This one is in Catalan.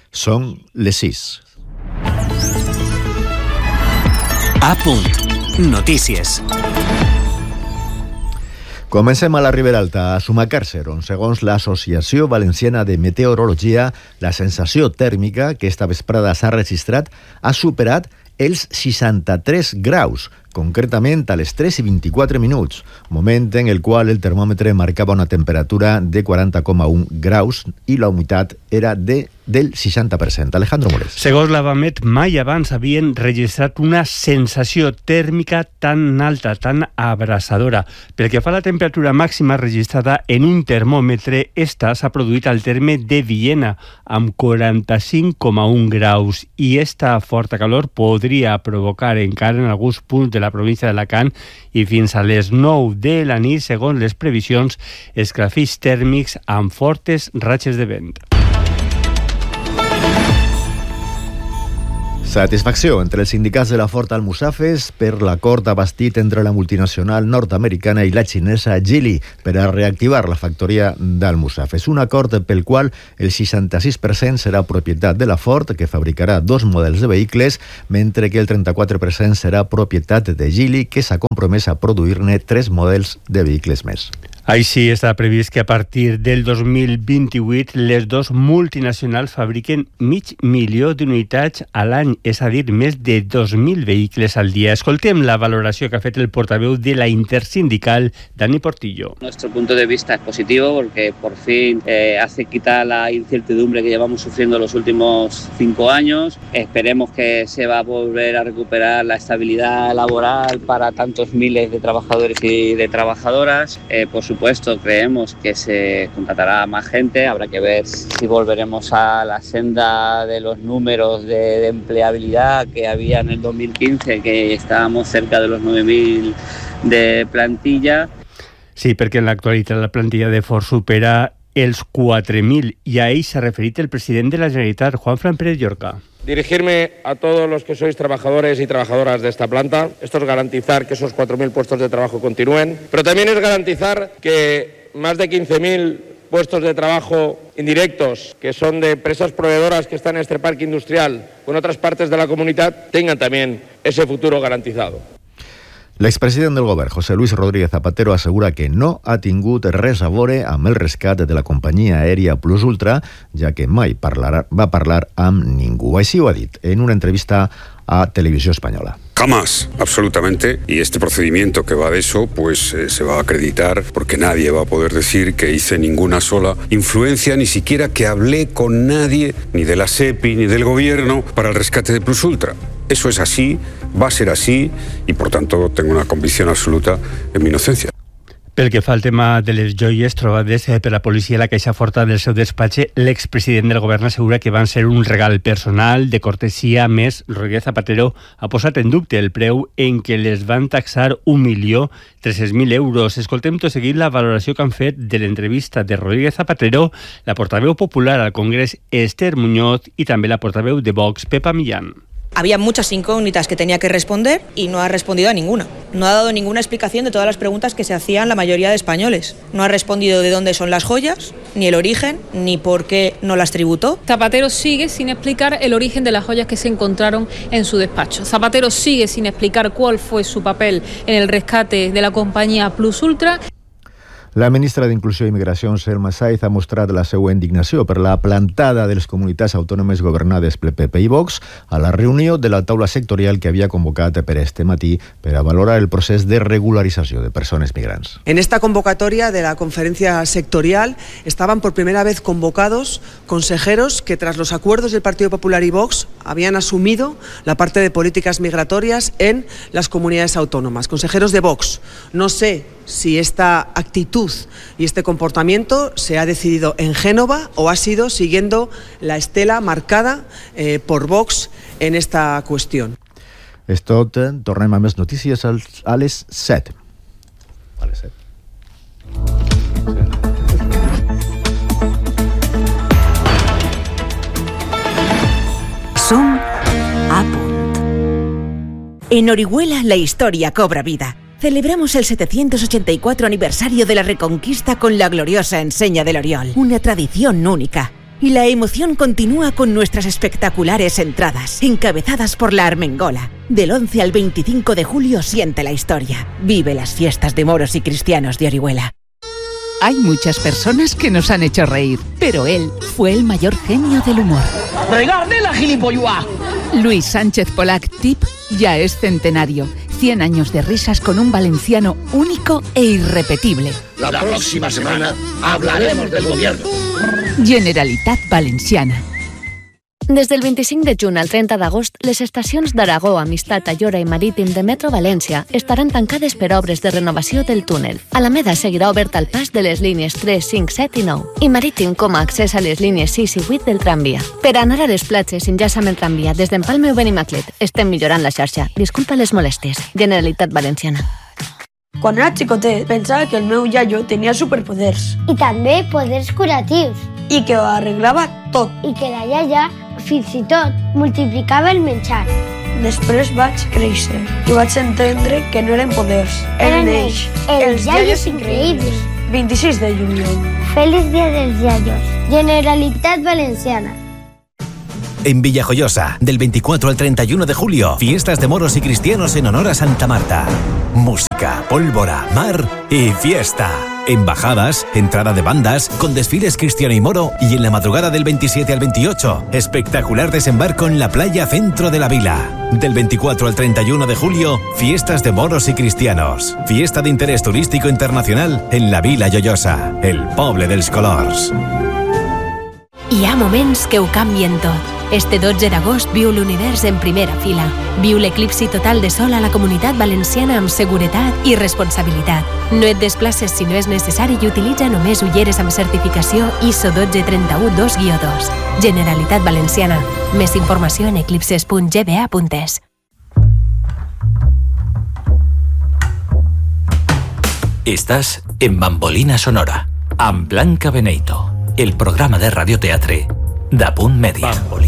Són les 6. A punt. Notícies. Comencem a la Ribera Alta, a Sumacàrcer, on, segons l'Associació Valenciana de Meteorologia, la sensació tèrmica que esta vesprada s'ha registrat ha superat els 63 graus, concretament a les 3:24 minuts, moment en el qual el termòmetre marcava una temperatura de 40,1 graus i la humitat era del 60%. Alejandro Moles. Segons l'Avamet, mai abans havien registrat una sensació tèrmica tan alta, tan abraçadora. Pel que fa a la temperatura màxima registrada en un termòmetre, esta s'ha produït al terme de Villena, amb 45,1 graus, i esta forta calor podria provocar encara en alguns punts de la província d'Alacant i fins a les 9 de la nit, segons les previsions, esclafits tèrmics amb fortes ratxes de vent. Satisfacció entre els sindicats de la Ford Almussafes per l'acord abastit entre la multinacional nord-americana i la xinesa Geely per a reactivar la factoria d'Almussafes. Un acord pel qual el 66% serà propietat de la Ford, que fabricarà 2 models de vehicles, mentre que el 34% serà propietat de Geely, que s'ha compromès a produir-ne 3 models de vehicles més. Així està previst que a partir del 2028 les dos multinacionals fabriquen 500.000 d'unitats a l'any, és a dir, més de 2.000 vehicles al dia. Escoltem la valoració que ha fet el portaveu de la intersindical, Dani Portillo. Nuestro punto de vista es positivo porque por fin hace quitar la incertidumbre que llevamos sufriendo los últimos 5 años. Esperemos que se va a volver a recuperar la estabilidad laboral para tantos miles de trabajadores y de trabajadoras. Por supuesto, creemos que se contratará más gente. Habrá que ver si volveremos a la senda de los números de empleabilidad que había en el 2015, que estábamos cerca de los 9.000 de plantilla. Sí, perquè en l'actualitat la plantilla de Ford supera els 4.000 i a ell s'ha referit el president de la Generalitat, Juanfran Pérez Llorca. Dirigirme a todos los que sois trabajadores y trabajadoras de esta planta. Esto es garantizar que esos 4.000 puestos de trabajo continúen, pero también es garantizar que más de 15.000 puestos de trabajo indirectos, que son de empresas proveedoras que están en este parque industrial o en otras partes de la comunidad, tengan también ese futuro garantizado. L'expresident del govern, José Luis Rodríguez Zapatero, assegura que no ha tingut res a veure amb el rescat de la companyia aèria Plus Ultra, ja que mai va parlar amb ningú. Així ho ha dit en una entrevista a Televisió Espanyola. Jamás, absolutamente, y este procedimiento que va de eso, pues se va a acreditar porque nadie va a poder decir que hice ninguna sola influencia, ni siquiera que hablé con nadie, ni de la SEPI, ni del gobierno, para el rescate de Plus Ultra. Eso es así, va a ser así, y por tanto tengo una convicción absoluta en mi inocencia. Pel que fa al tema de les joies trobades per la policia a la caixa forta del seu despatx, l'expresident del govern assegura que van ser un regal personal de cortesia. Més, Rodríguez Zapatero ha posat en dubte el preu en què les van taxar 1.300.000 euros. Escoltem tot seguit la valoració que han fet de l'entrevista de Rodríguez Zapatero, la portaveu popular al Congrés, Esther Muñoz, i també la portaveu de Vox, Pepa Millán. Había muchas incógnitas que tenía que responder y no ha respondido a ninguna. No ha dado ninguna explicación de todas las preguntas que se hacían la mayoría de españoles. No ha respondido de dónde son las joyas, ni el origen, ni por qué no las tributó. Zapatero sigue sin explicar el origen de las joyas que se encontraron en su despacho. Zapatero sigue sin explicar cuál fue su papel en el rescate de la compañía Plus Ultra. La ministra d'Inclusió i Immigració, Selma Saiz, ha mostrat la seva indignació per la plantada de les comunitats autònomes governades pel PP i Vox a la reunió de la taula sectorial que havia convocat per este matí per a valorar el procés de regularització de persones migrants. En esta convocatoria de la conferencia sectorial estaban por primera vez convocados consejeros que, tras los acuerdos del Partido Popular y Vox, habían asumido la parte de políticas migratorias en las comunidades autónomas. Consejeros de Vox. No sé si esta actitud y este comportamiento se ha decidido en Génova o ha sido siguiendo la estela marcada por Vox en esta cuestión. És tot. Tornem a més notícies a les 7. A les 7. Som a punt. En Orihuela la historia cobra vida. Celebramos el 784 aniversario de la Reconquista con la gloriosa enseña del Oriol, una tradición única. Y la emoción continúa con nuestras espectaculares entradas, encabezadas por la Armengola. Del 11 al 25 de julio siente la historia. Vive las fiestas de moros y cristianos de Orihuela. Hay muchas personas que nos han hecho reír, pero él fue el mayor genio del humor. ¡Regarde la gilipollua! Luis Sánchez Polac Tip ya es centenario. 100 años de risas con un valenciano único e irrepetible. La próxima semana hablaremos del gobierno. Generalitat Valenciana. Des del 25 de juny al 30 d'agost, les estacions d'Aragó, Amistat, Ayora i Marítim de Metro València estaran tancades per obres de renovació del túnel. Alameda seguirà obert al pas de les línies 3, 5, 7 i 9, i Marítim com a accés a les línies 6 i 8 del tramvia. Per anar a les platges enllaça amb el tramvia des d'Empalme o Benimaclet. Estem millorant la xarxa. Disculpa les molèsties. Generalitat Valenciana. Quan era xicotet, pensava que el meu iaio tenia superpoders. I també poders curatius. I que ho arreglava tot. I que la iaia, fins i tot, multiplicava el menjar. Després vaig créixer i vaig entendre que no eren poders. Eren ells, els iaios increïbles. 26 de juliol. Feliç dia dels iaios. Generalitat Valenciana. En Villajoyosa, del 24 al 31 de julio, fiestas de moros y cristianos en honor a Santa Marta. Música, pólvora, mar y fiesta. Embajadas, entrada de bandas, con desfiles cristiano y moro, y en la madrugada del 27 al 28, espectacular desembarco en la playa centro de la vila. Del 24 al 31 de julio, fiestas de moros y cristianos. Fiesta de interés turístico internacional en la Vila Joiosa, el poble dels colors. Hi ha moments que ho canvien tot. Este 12 d'agost viu l'univers en primera fila. Viu l'eclipsi total de sol a la Comunitat Valenciana amb seguretat i responsabilitat. No et desplaces si no és necessari i utilitza només ulleres amb certificació ISO 12312-2. Generalitat Valenciana. Més informació en eclipses.gba.es. Estás en Bambolina Sonora, amb Blanca Beneito, el programa de radioteatre d'Apunt Mèdia.